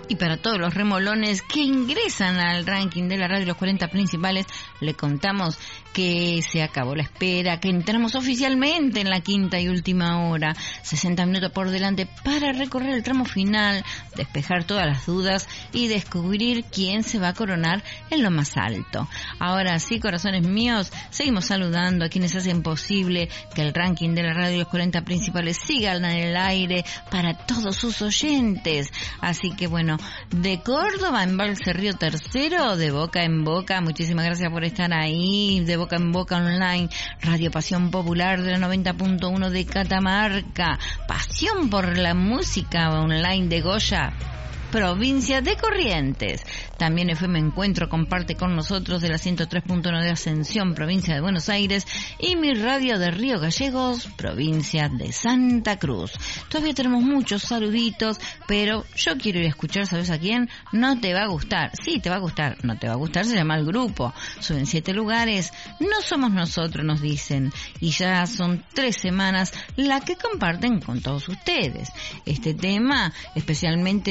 Y para todos los remolones que ingresan al ranking de la radio, los 40 principales, le contamos que se acabó la espera, que entramos oficialmente en la quinta y última hora. 60 minutos por delante para recorrer el tramo final, despejar todas las dudas y descubrir quién se va a coronar en lo más alto. Ahora sí, corazones míos, seguimos saludando a quienes hacen posible que el ranking de la radio, los 40 principales, sigan en el aire para todos sus oyentes. Así que bueno, de Córdoba, Embalse Río Tercero, de boca en boca, muchísimas gracias por estar ahí, de boca en boca online, Radio Pasión Popular de la 90.1 de Catamarca, Pasión por la Música online de Goya, provincia de Corrientes. También FM Encuentro comparte con nosotros de la 103.1 de Ascensión, provincia de Buenos Aires, y mi radio de Río Gallegos, provincia de Santa Cruz. Todavía tenemos muchos saluditos, pero yo quiero ir a escuchar, ¿sabes a quién? No te va a gustar. Sí, te va a gustar. No te va a gustar, se llama el grupo. Suben 7 lugares. No somos nosotros, nos dicen. Y ya son 3 semanas la que comparten con todos ustedes. Este tema, especialmente